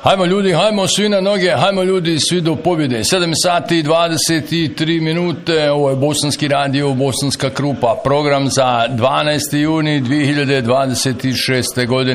Hajmo ljudi, hajmo svi na noge, hajmo ljudi svi do pobjede. 7 sati i 23 minute, ovo je Bosanski radio, Bosanska Krupa, program za 12. juni 2026. godine.